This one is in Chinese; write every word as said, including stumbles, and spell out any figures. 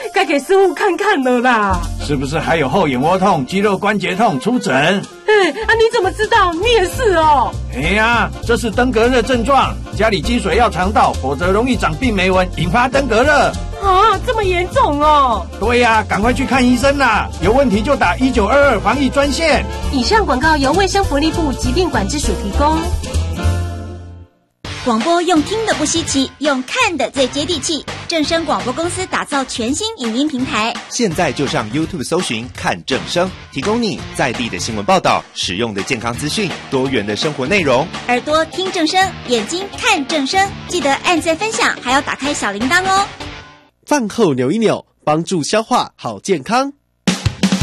该给师傅看看了啦。 是不是还有后眼窝痛、肌肉关节痛？出诊。 哎，啊，你怎么知道？你也是哦。 哎呀，这是登革热症状，家里积水要肠道，否则容易长病媒蚊，引发登革热。 啊，这么严重哦？ 对呀，赶快去看医生啦！有问题就打一九二二防疫专线。 以上广告由卫生福利部疾病管制署提供。 广播用听的不稀奇，用看的最接地气。正声广播公司打造全新影音平台， 现在就上 YouTube 搜寻看正声，提供你在地的新闻报道、实用的健康资讯、多元的生活内容。 耳朵听正声，眼睛看正声，记得按赞分享，还要打开小铃铛哦。 饭后扭一扭，帮助消化好健康。